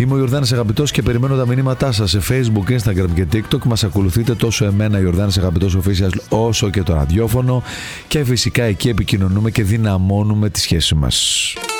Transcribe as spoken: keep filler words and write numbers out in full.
Είμαι ο Ιορδάνης Αγαπητός και περιμένω τα μηνύματά σας σε Facebook, Instagram και TikTok. Μας ακολουθείτε τόσο εμένα, Ιορδάνης Αγαπητός Official, όσο και το ραδιόφωνο. Και φυσικά εκεί επικοινωνούμε και δυναμώνουμε τη σχέση μας.